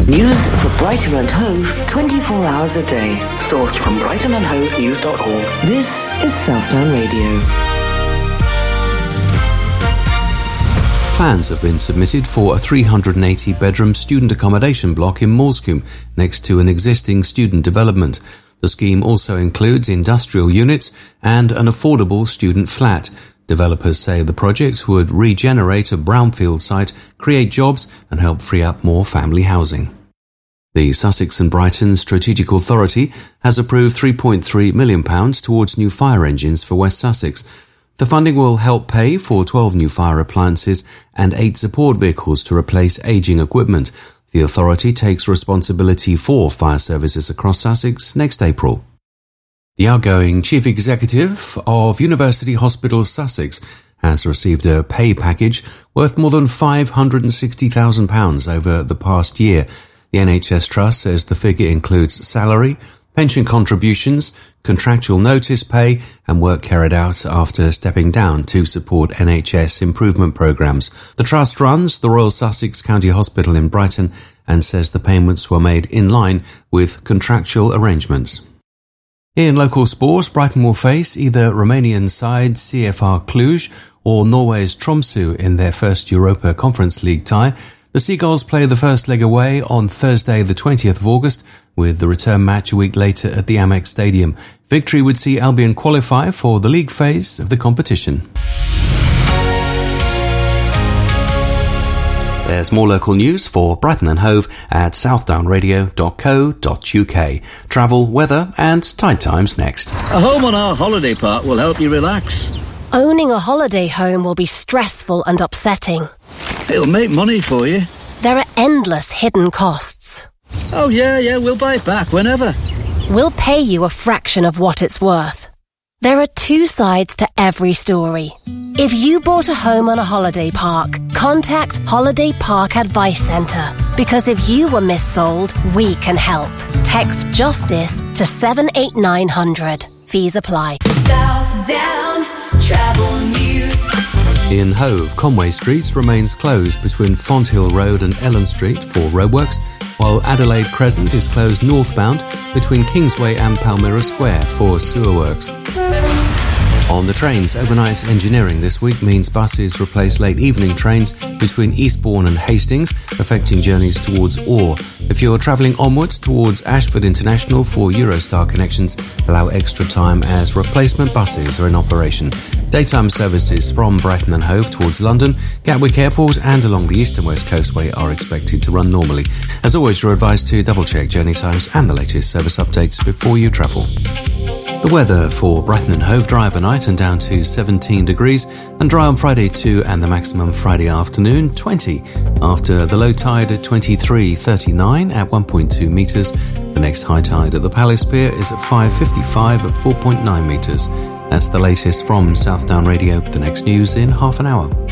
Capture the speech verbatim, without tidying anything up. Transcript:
News for Brighton and Hove twenty-four hours a day. Sourced from brighton and hove news dot org. This is Southdown Radio. Plans have been submitted for a three hundred eighty bedroom student accommodation block in Moulsecoomb, next to an existing student development. The scheme also includes industrial units and an affordable student flat. Developers say the project would regenerate a brownfield site, create jobs and help free up more family housing. The Sussex and Brighton Strategic Authority has approved three point three million pounds towards new fire engines for West Sussex. The funding will help pay for twelve new fire appliances and eight support vehicles to replace ageing equipment. The authority takes responsibility for fire services across Sussex next April. The outgoing Chief Executive of University Hospital Sussex has received a pay package worth more than five hundred sixty thousand pounds over the past year. The N H S Trust says the figure includes salary, pension contributions, contractual notice pay and work carried out after stepping down to support N H S improvement programmes. The Trust runs the Royal Sussex County Hospital in Brighton and says the payments were made in line with contractual arrangements. In local sport, Brighton will face either Romanian side C F R Cluj or Norway's Tromsø in their first Europa Conference League tie. The Seagulls play the first leg away on Thursday the twentieth of August, with the return match a week later at the Amex Stadium. Victory would see Albion qualify for the league phase of the competition. There's more local news for Brighton and Hove at southdown radio dot co dot uk. Travel, weather and tide times next. A home on our holiday park will help you relax. Owning a holiday home will be stressful and upsetting. It'll make money for you. There are endless hidden costs. Oh yeah, yeah, we'll buy it back whenever. We'll pay you a fraction of what it's worth. There are two sides to every story. If you bought a home on a holiday park, contact Holiday Park Advice Centre. Because if you were missold, we can help. Text JUSTICE to seven eight nine hundred. Fees apply. Southdown Travel News. In Hove, Conway Street remains closed between Fonthill Road and Ellen Street for roadworks, while Adelaide Crescent is closed northbound between Kingsway and Palmyra Square for sewer works. On the trains, overnight engineering this week means buses replace late evening trains between Eastbourne and Hastings, affecting journeys towards Orr. If you're travelling onwards towards Ashford International for Eurostar connections, allow extra time as replacement buses are in operation. Daytime services from Brighton and Hove towards London, Gatwick Airport and along the East and West Coastway are expected to run normally. As always, you're advised to double-check journey times and the latest service updates before you travel. The weather for Brighton and Hove: dry overnight and down to seventeen degrees, and dry on Friday too, and the maximum Friday afternoon twenty. After the low tide at twenty-three thirty-nine at one point two metres. The next high tide at the Palace Pier is at five fifty-five at four point nine metres. That's the latest from Southdown Radio. The next news in half an hour.